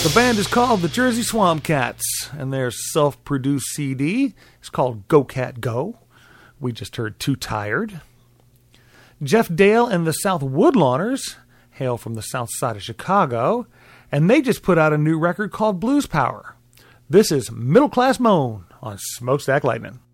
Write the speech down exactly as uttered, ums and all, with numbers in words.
The band is called the Jersey Swamp Cats, and their self-produced C D is called Go Cat Go. We just heard Too Tired. Jeff Dale and the South Woodlawners hail from the south side of Chicago, and they just put out a new record called Blues Power. This is Middle Class Moan on Smokestack Lightning.